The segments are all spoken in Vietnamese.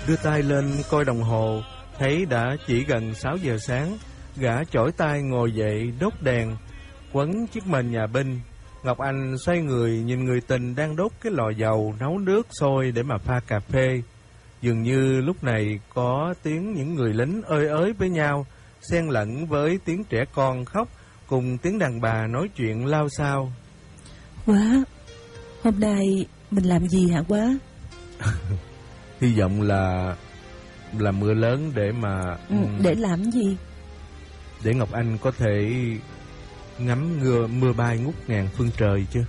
Đưa tay lên coi đồng hồ, thấy đã chỉ gần 6 giờ sáng. Gã chổi tay ngồi dậy đốt đèn, quấn chiếc mền nhà binh. Ngọc Anh xoay người nhìn người tình đang đốt cái lò dầu nấu nước sôi để mà pha cà phê. Dường như lúc này có tiếng những người lính ơi ới với nhau, xen lẫn với tiếng trẻ con khóc cùng tiếng đàn bà nói chuyện lao xao. Quá, hôm nay mình làm gì hả Quá? Hy vọng là mưa lớn để mà... Để làm gì? Để Ngọc Anh có thể ngắm mưa bay ngút ngàn phương trời chứ.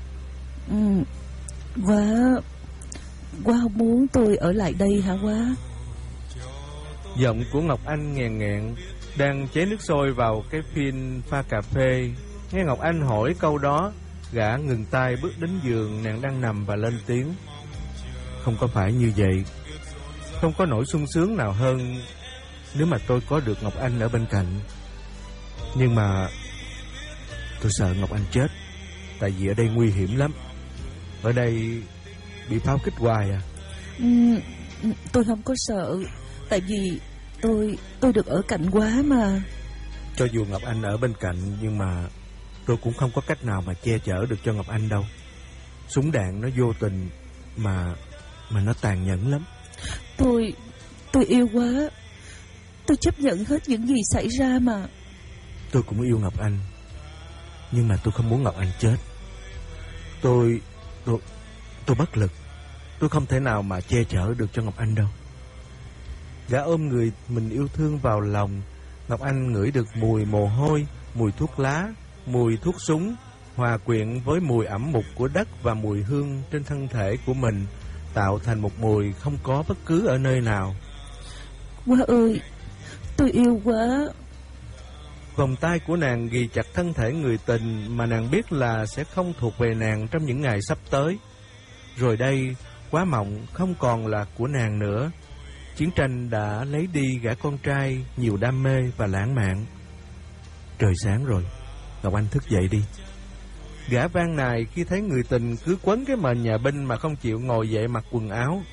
Quá không muốn tôi ở lại đây hả Quá? Giọng của Ngọc Anh nghèn nghẹn, đang chế nước sôi vào cái phin pha cà phê. Nghe Ngọc Anh hỏi câu đó, gã ngừng tay bước đến giường nàng đang nằm và lên tiếng. Không có phải như vậy. Không có nỗi sung sướng nào hơn nếu mà tôi có được Ngọc Anh ở bên cạnh. Nhưng mà tôi sợ Ngọc Anh chết. Tại vì ở đây nguy hiểm lắm. Ở đây bị pháo kích hoài à. Tôi không có sợ. Tại vì tôi được ở cạnh Quá mà. Cho dù Ngọc Anh ở bên cạnh, nhưng mà tôi cũng không có cách nào mà che chở được cho Ngọc Anh đâu. Súng đạn nó vô tình mà nó tàn nhẫn lắm. Tôi yêu Quá. Tôi chấp nhận hết những gì xảy ra mà. Tôi cũng yêu Ngọc Anh, nhưng mà tôi không muốn Ngọc Anh chết. Tôi bất lực. Tôi không thể nào mà che chở được cho Ngọc Anh đâu. Gã ôm người mình yêu thương vào lòng. Ngọc Anh ngửi được mùi mồ hôi, mùi thuốc lá, mùi thuốc súng, hòa quyện với mùi ẩm mục của đất và mùi hương trên thân thể của mình, tạo thành một mùi không có bất cứ ở nơi nào. Quá ơi, tôi yêu Quá. Vòng tay của nàng ghì chặt thân thể người tình mà nàng biết là sẽ không thuộc về nàng trong những ngày sắp tới. Rồi đây, Quá mộng không còn là của nàng nữa. Chiến tranh đã lấy đi gã con trai nhiều đam mê và lãng mạn. Trời sáng rồi, Ngọc Anh thức dậy đi. Gã van nài khi thấy người tình cứ quấn cái mền nhà binh mà không chịu ngồi dậy mặc quần áo.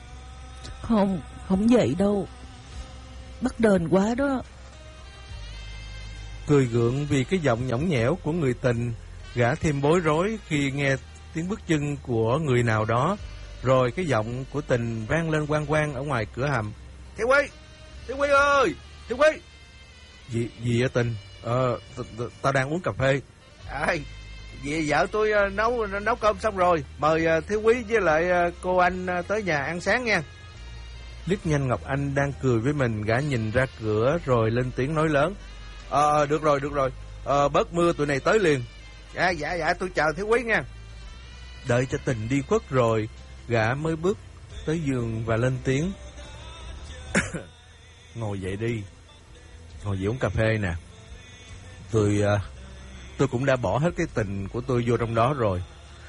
Không dậy đâu. Bắt đền quá đó. Cười gượng vì cái giọng nhõng nhẽo của người tình, gã thêm bối rối khi nghe tiếng bước chân của người nào đó. Rồi cái giọng của tình vang lên oang oang ở ngoài cửa hầm. Thiếu Quý ơi, Thiếu Quý. Gì vậy tình? Tao đang uống cà phê. Vì vợ tôi nấu cơm xong rồi. Mời Thiếu Quý với lại cô anh tới nhà ăn sáng nha. Liếc nhanh Ngọc Anh đang cười với mình, gã nhìn ra cửa rồi lên tiếng nói lớn. Được rồi. Bớt mưa tụi này tới liền. Dạ tôi chờ Thiếu Quý nha. Đợi cho tình đi khuất rồi, gã mới bước tới giường và lên tiếng. Ngồi dậy đi. Ngồi dậy uống cà phê nè. Tôi cũng đã bỏ hết cái tình của tôi vô trong đó rồi.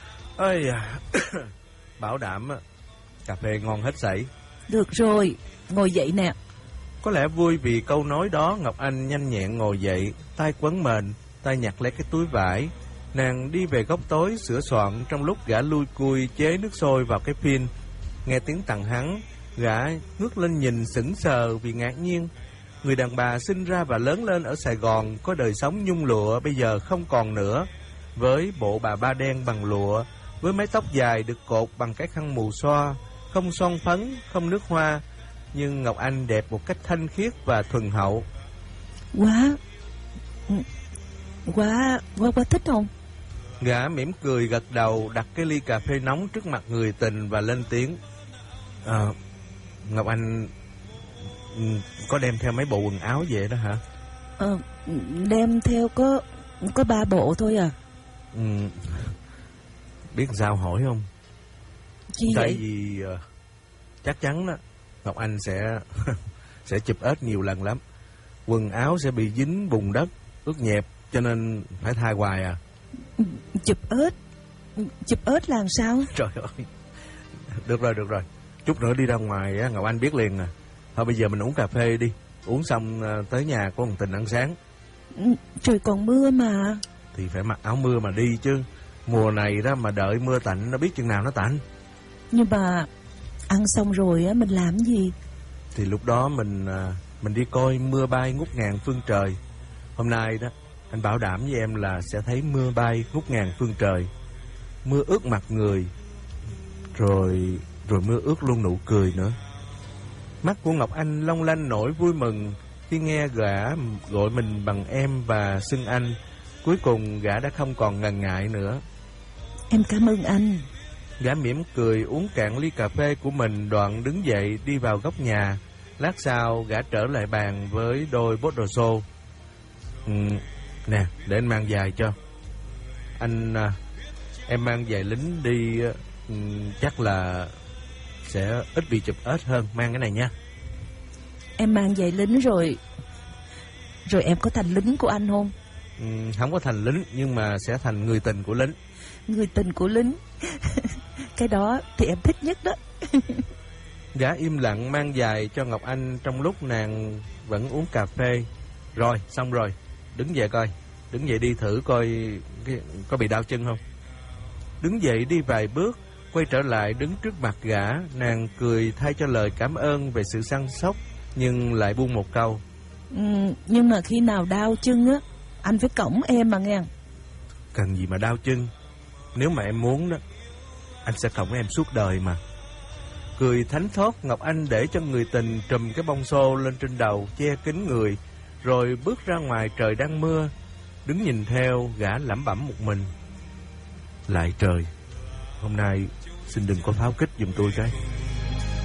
Bảo đảm cà phê ngon hết sảy. Được rồi, ngồi dậy nè. Có lẽ vui vì câu nói đó, Ngọc Anh nhanh nhẹn ngồi dậy, tay quấn mền, tay nhặt lấy cái túi vải. Nàng đi về góc tối sửa soạn trong lúc gã lui cui chế nước sôi vào cái phin. Nghe tiếng tằng hắng, gã ngước lên nhìn sững sờ vì ngạc nhiên. Người đàn bà sinh ra và lớn lên ở Sài Gòn, có đời sống nhung lụa bây giờ không còn nữa. Với bộ bà ba đen bằng lụa, với mái tóc dài được cột bằng cái khăn mù xoa, không son phấn, không nước hoa, nhưng Ngọc Anh đẹp một cách thanh khiết và thuần hậu. Quá thích không? Gã mỉm cười gật đầu, đặt cái ly cà phê nóng trước mặt người tình và lên tiếng. Ngọc Anh có đem theo mấy bộ quần áo về đó hả? Đem theo có 3 bộ thôi à. Biết sao hỏi không? Chi Tại vậy? vì chắc chắn đó Ngọc Anh sẽ chụp ếch nhiều lần lắm. Quần áo sẽ bị dính bùn đất, ướt nhẹp, cho nên phải thay hoài à. Chụp ếch làm sao? Trời ơi. Được rồi. Chút nữa đi ra ngoài Ngọc Anh biết liền à. Thôi bây giờ mình uống cà phê đi. Uống xong tới nhà có một tình ăn sáng. Trời còn mưa mà. Thì phải mặc áo mưa mà đi chứ. Mùa này đó mà đợi mưa tạnh, nó biết chừng nào nó tạnh. Nhưng mà ăn xong rồi á mình làm gì? Thì lúc đó mình đi coi mưa bay ngút ngàn phương trời. Hôm nay đó, anh bảo đảm với em là sẽ thấy mưa bay ngút ngàn phương trời. Mưa ướt mặt người, rồi mưa ướt luôn nụ cười nữa. Mắt của Ngọc Anh long lanh nỗi vui mừng khi nghe gã gọi mình bằng em và xưng anh. Cuối cùng gã đã không còn ngần ngại nữa. Em cảm ơn anh. Gã mỉm cười uống cạn ly cà phê của mình, đoạn đứng dậy đi vào góc nhà. Lát sau gã trở lại bàn với đôi bottle xô. Nè, để anh mang giày cho. Em mang giày lính đi, chắc là sẽ ít bị chụp ếch hơn. Mang cái này nha. Em mang giày lính rồi em có thành lính của anh không? Không có thành lính, nhưng mà sẽ thành người tình của lính. Người tình của lính. Cái đó thì em thích nhất đó. Gã im lặng mang giày cho Ngọc Anh trong lúc nàng vẫn uống cà phê. Rồi, xong rồi, đứng dậy coi. Đứng dậy đi thử coi có bị đau chân không. Đứng dậy đi vài bước, quay trở lại đứng trước mặt gã. Nàng cười thay cho lời cảm ơn về sự săn sóc, nhưng lại buông một câu. Nhưng mà khi nào đau chân á, anh phải cõng em mà nghe. Cần gì mà đau chân. Nếu mà em muốn đó, anh sẽ cõng em suốt đời mà. Cười thánh thót, Ngọc Anh để cho người tình trùm cái bông xô lên trên đầu, che kín người, rồi bước ra ngoài trời đang mưa. Đứng nhìn theo, gã lẩm bẩm một mình. Lại trời, hôm nay xin đừng có pháo kích giùm tôi cái.